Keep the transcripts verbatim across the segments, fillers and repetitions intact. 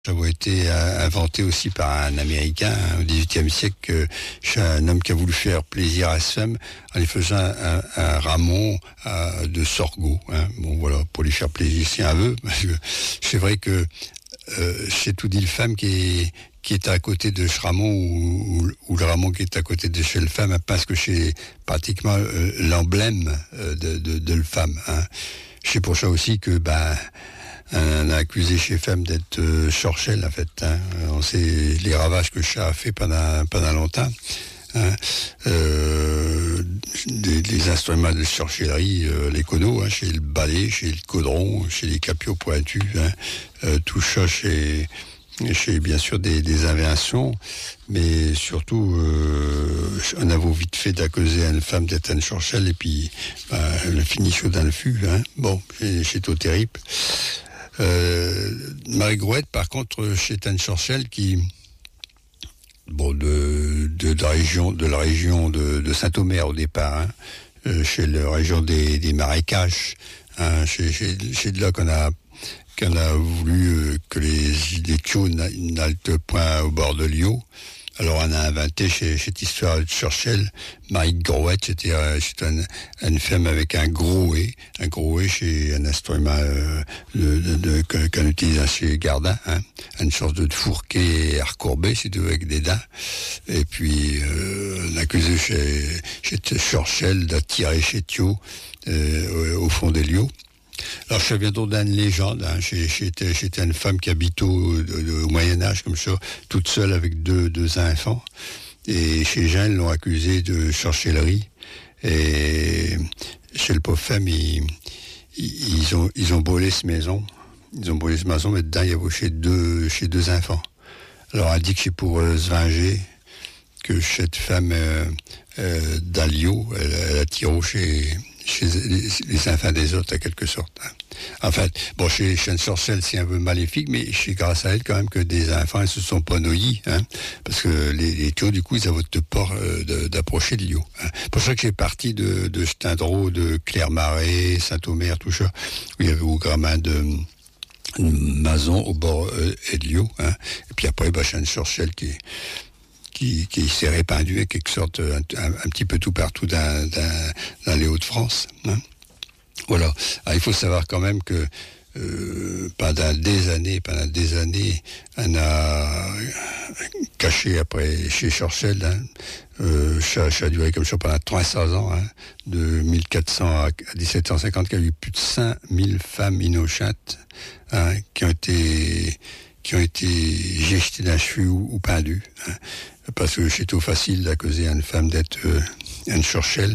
a été inventé aussi par un Américain hein, au dix-huitième siècle, un homme qui a voulu faire plaisir à sa femme en lui faisant un, un ramon à, de sorgho. Hein. Bon voilà, pour lui faire plaisir si un veut. Parce que c'est vrai que euh, c'est tout dit le femme qui est qui est à côté de ce ramon ou, ou, ou le ramon qui est à côté de chez le femme, parce que c'est pratiquement euh, l'emblème euh, de, de, de le femme. Hein. C'est pour ça aussi que ben on a accusé chez Femme d'être euh, Churchill, en fait. Hein. On sait les ravages que le chat a fait pendant, pendant longtemps. Hein. Euh, les, les instruments de sorcellerie, euh, les codos, hein, chez le balai, chez le caudron, chez les capiaux pointus, hein. euh, tout ça chez, chez bien sûr des, des inventions, mais surtout, euh, on a vite fait d'accuser une femme d'être une Churchill, et puis ben, le finit chaud dans le fût. Hein. Bon, c'est, c'est tout terrible. Euh, Marie Grouette, par contre, c'est un Churchill qui, bon, de, de, de la région, de la région de, de Saint-Omer au départ, hein, euh, chez la région des, des marécages, hein, c'est, c'est, c'est de là qu'on a, qu'on a voulu euh, que les les Thio n'haltent point au bord de l'Io. Alors on a inventé chez, cette histoire de Churchill, Marie Grouette, c'était, euh, c'était une, une femme avec un gros et un gros et c'est un instrument euh, de, de, de, de, qu'on utilise chez Gardin, hein, une sorte de fourquet à recourber, c'est tout avec des dents. Et puis euh, on a accusé chez, chez Churchill d'attirer chez Thio euh, au, au fond des lieux. Alors, je viens d'autre d'une légende. Hein. J'étais, j'étais une femme qui habite au, au Moyen-Âge, comme ça, toute seule avec deux, deux enfants. Et chez Jean, ils l'ont accusée de sorcellerie. Et chez le pauvre femme, ils, ils, ont, ils ont brûlé cette maison. Ils ont brûlé cette maison, mais dedans, il y avait chez deux, chez deux enfants. Alors, elle dit que c'est pour euh, se venger, que cette femme, euh, euh, d'Alio, elle, elle a tiré chez... chez les, les enfants des autres, en quelque sorte. Hein. En fait, bon, chez, chez une sorcière, c'est un peu maléfique, mais c'est grâce à elle, quand même, que des enfants ne se sont pas noyés, hein, parce que les, les Thio, du coup, ils avaient de peur euh, de, d'approcher de l'Io. Hein. C'est pour ça que j'ai parti de, de Stindreau, de Clermarais, Saint-Omer, tout ça, où il y avait au gramin de Mazon, au bord euh, et de l'Io. Hein. Et puis après, bah, chez une sorcière qui Qui, qui s'est répandu en quelque sorte un, un, un petit peu tout partout dans, dans, dans les Hauts-de-France. Hein. Voilà. Alors, il faut savoir quand même que euh, pendant des années, pendant des années, on a caché après chez Churchill, hein, euh, ça, ça a duré comme ça pendant trois cents ans, hein, de mille quatre cents à dix-sept cent cinquante, qu'il y a eu plus de cinq mille femmes innocentes, hein, qui ont été qui ont été jetées d'un cheveu ou, ou pendues, hein, parce que c'est trop facile d'accuser une femme d'être euh, une Churchill.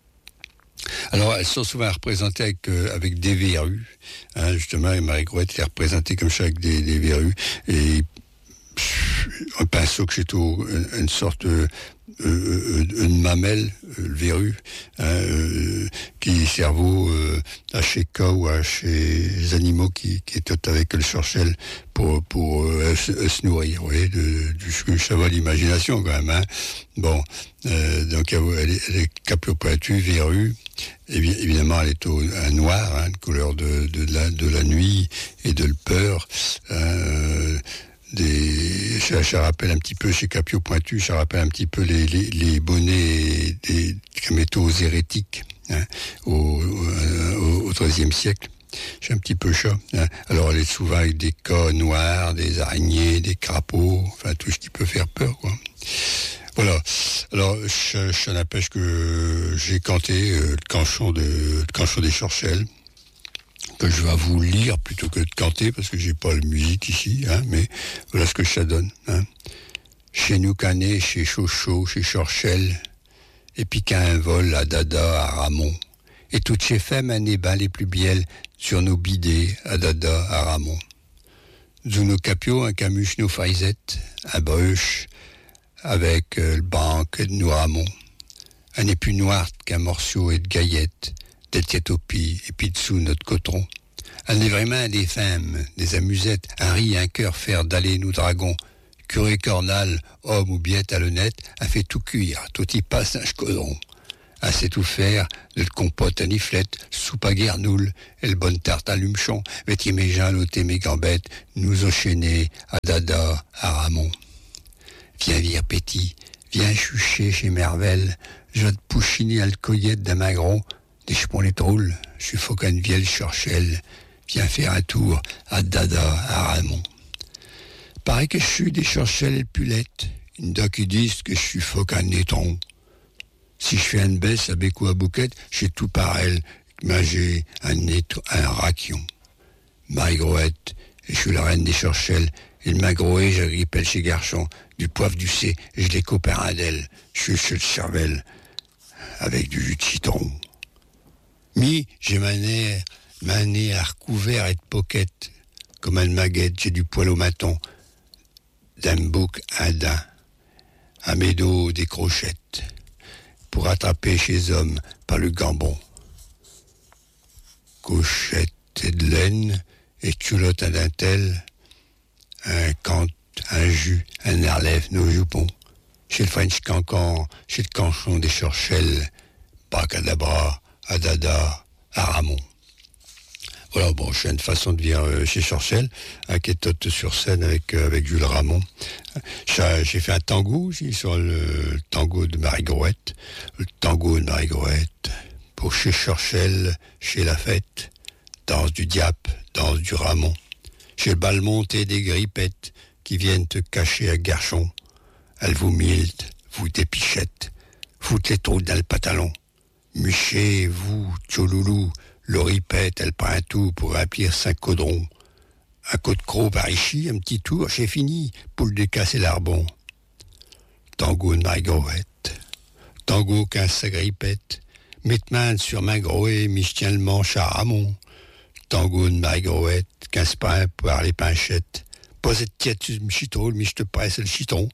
Alors, elles sont souvent représentées avec, euh, avec des verrues, hein, justement, et Marie Grouette est représentée comme ça avec des, des verrues, et un pinceau que c'est au, une, une sorte de euh, une mamelle, euh, le verrue, hein, euh, qui cerveau euh, à chez K ou à chez les animaux qui, qui est tout avec le Churchill pour, pour euh, se, se nourrir, vous voyez, de, du, ça va l'imagination quand même. Hein. Bon, euh, donc elle est, elle est capiaux pointus, verrue, et bien, évidemment elle est au un noir, hein, de couleur de, de, la, de la nuit et de le peur. Euh, Des, ça, ça rappelle un petit peu chez Capiaux Pointus, ça rappelle un petit peu les, les, les bonnets des métaux hérétiques, hein, au, au, au treizième siècle. C'est un petit peu ça. Hein. Alors elle est souvent avec des cas noirs, des araignées, des crapauds, enfin tout ce qui peut faire peur, quoi. Voilà. Alors, ça, ça n'empêche que j'ai canté euh, le canchon de, le canchon des Churchill, que je vais vous lire plutôt que de canter, parce que j'ai pas la musique ici, hein, mais voilà ce que ça donne. Hein. Chez nous Canet, chez Chocho, chez Churchill, et puis qu'à un vol à Dada, à Ramon, et toutes ces femmes à Néban les plus bielles, sur nos bidets, à Dada, à Ramon. Zou nos capiaux, un camus, nos faisettes, un bruche, avec euh, le banc de nos Ramon. Un épu noir qu'un morceau et de gaillettes, des tiétopies, et puis dessous notre coton. Elle est vraiment des femmes, des amusettes, un riz, un cœur faire d'aller nous dragons. Curé cornal, homme ou biette à l'honnête, a fait tout cuire, tout y passe un chcodron. assez tout faire, de le compote à niflette, soupe à guernoule, et le bonne tarte à lumchon, métier mes gens, l'ôté mes gambettes, nous enchaîner à dada, à Ramon. Viens vire petit, viens chucher chez Mervel, je vais te pouchiner à le coyette d'un magron, des chepons les trolls, je suis faucane vielle chorchelle, viens faire un tour à dada, à Ramon. Pareil que je suis des chorchelles et pulettes, une doc qui disent que je suis faucane nétron. Si je fais une baisse à bécou à bouquette, j'ai tout par elle, mais j'ai un nétron, un raquion. Marie-Groette, et je suis la reine des chorchelles, et le magroé, j'agrippelle chez Garchon, du poivre du C, et je les copains à d'elle, je suis chez le cervelle, avec du jus de citron. Mi, j'ai ma nez, ma nez à recouvert et de poquette, comme un maguette, j'ai du poil au maton, d'un bouc un daim, à mes dos des crochettes, pour attraper chez hommes par le gambon. Couchette et de laine, et culotte à dentelle, un cant, un jus, un air lève nos jupons, chez le French cancan, chez le canchon des chorchelles, bacadabra, à dada, à Ramon. Voilà, bon, j'ai une façon de dire euh, chez Chorchel, hein, qui est toute sur scène avec, euh, avec Jules Ramon. J'ai, j'ai fait un tango aussi sur le, le tango de Marie-Groette. Le tango de Marie-Groette, pour chez Chorchel, chez la fête, danse du diap, danse du Ramon. Chez le bal monté des grippettes, qui viennent te cacher à Garchon. Elles vous milt, vous dépichette, foutent les trous dans le pantalon. Muchez, vous, tcholoulou, l'oripette, elle prend un tout pour remplir cinq caudrons. Un coup de croc par ici, un petit tour, j'ai fini, poule de casse et l'arbon. Tango de Marie-Groette, tango quinze sagripette, Mitman sur main groé, mi tiens le manche à Ramon. Tango de Marie-Groette, quinze pains pour les pinchettes, posez de tiède sur le chitron, mi je te presse le chitron.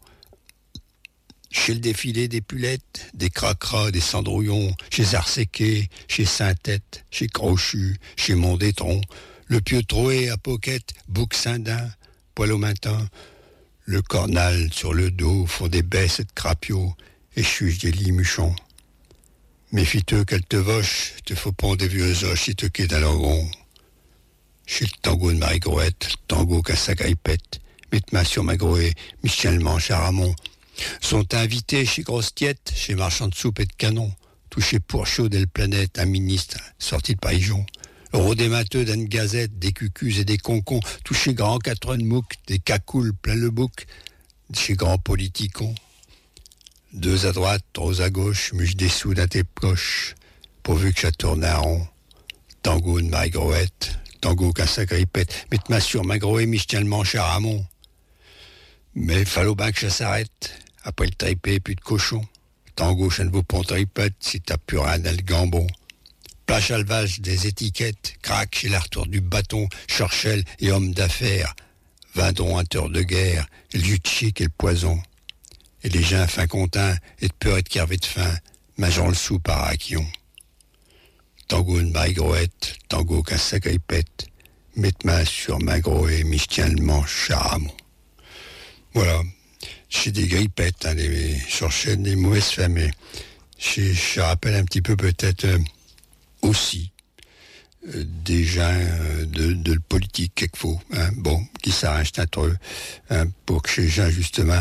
Chez le défilé des pulettes, des cracras, des cendrouillons, chez Arséquet, chez Saint-Tête, chez Crochu, chez Mondétron, le pieu troué à poquette, bouc Saint-Dain, poil au matin, le cornal sur le dos font des baisses de crapio, et chuche des limuchons. Méfie-toi qu'elle te voche, te faut pondre des vieux oches si te quitte à l'orgon. Chez le tango de Marie-Groette, le tango qu'à sa grippette, mette ma sur ma groée, Michel Manche à Ramon, sont invités chez Grosse Tiette, chez Marchand de Soupe et de Canon, touché pour chaud de la planète, un ministre sorti de Païjon. Le rodé matheux d'une gazette, des cucus et des concons, touché grand quatre de mouc, des cacoules plein le bouc, chez grand politicon. Deux à droite, trois à gauche, muche des sous dans tes poches, pourvu que ça tourne à rond. Tango de Marie-Groette, tango qu'un sagripette, mette ma sur ma groée, mi tiens le manche à Ramon. Mais fallait bien que ça s'arrête. Après le taipé, plus de cochon. Tango, ça ne vaut pas tripette si t'as plus rien dans le gambon. Plage à levage des étiquettes, craque chez la retour du bâton, Chorchel et homme d'affaires, Vindron, un teur de guerre, et le jus de chic et le poison. Et les gens fin contins, et de peur et de kervé de faim, mangeant le sou par raquion. Tango de Marie-Groette, tango qu'un sagripette, mette main sur ma groée, mi tiens le manche à Ramon. Voilà, chez des grippettes, hein, des Chorchel, des mauvaises femmes, mais je rappelle un petit peu peut-être euh, aussi euh, des gens euh, de, de le politique quelquefois, hein, bon, qui s'arrangent entre eux, hein, pour que ces gens, justement,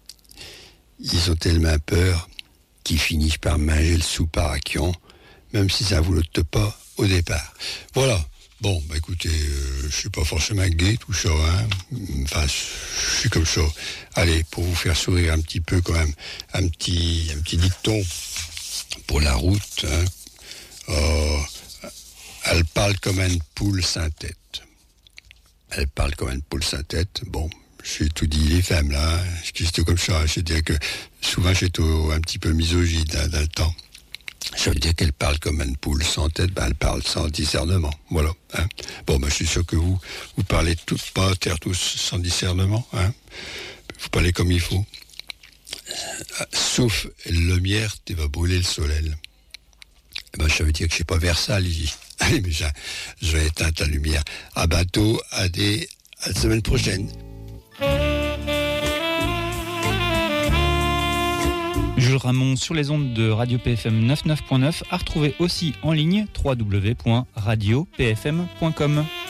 ils ont tellement peur qu'ils finissent par manger le sou par raquion, même si ça ne vous le pas au départ. Voilà. Bon, bah écoutez, euh, je suis pas forcément gay, tout ça, hein. Enfin, je suis comme ça. Allez, pour vous faire sourire un petit peu quand même, un petit, un petit dicton pour la route, hein. Euh, elle parle comme une poule sans tête. Elle parle comme une poule sans tête. Bon, j'ai tout dit les femmes là, hein. J'étais comme ça. C'est-à-dire que souvent j'étais un petit peu misogyne hein, dans le temps. Ça veut dire qu'elle parle comme une poule sans tête, ben elle parle sans discernement. Voilà. Hein. Bon, ben je suis sûr que vous, vous parlez tous pas, terre tous sans discernement. Hein. Vous parlez comme il faut. Sauf la lumière, tu vas brûler le soleil. Ben, ça veut dire que je suis pas Versailles ici. Allez, mais je, je vais éteindre la lumière. À bientôt, à des, à la semaine prochaine. Jules Ramond sur les ondes de Radio P F M quatre-vingt-neuf point neuf, à retrouver aussi en ligne w w w point radio p f m point com.